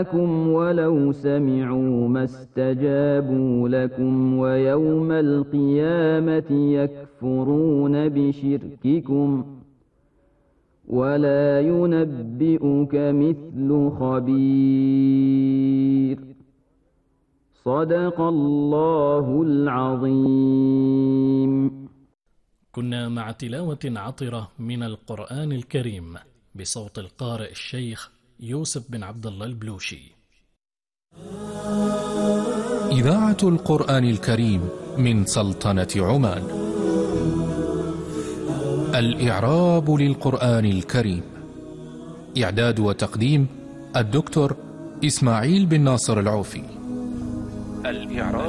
لكم ولو سمعوا ما استجابوا لكم ويوم القيامة يكفرون بشرككم ولا ينبئك مثل خبير. صدق الله العظيم. كنا مع تلاوة عطرة من القرآن الكريم بصوت القارئ الشيخ يوسف بن عبد الله البلوشي. إذاعة القرآن الكريم من سلطنة عمان. الإعراب للقرآن الكريم. إعداد وتقديم الدكتور إسماعيل بن ناصر العوفي. الإعراب